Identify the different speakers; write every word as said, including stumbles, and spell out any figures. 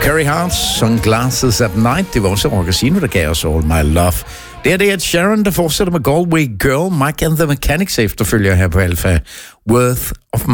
Speaker 1: Carrie Hart, Sunglasses at Night. Det var også Rockasino, der gav os All My Love. Det er det, at Sharon, der fortsætter med Galway Girl, Mike and the Mechanics efterfølger her på Alpha. Worth of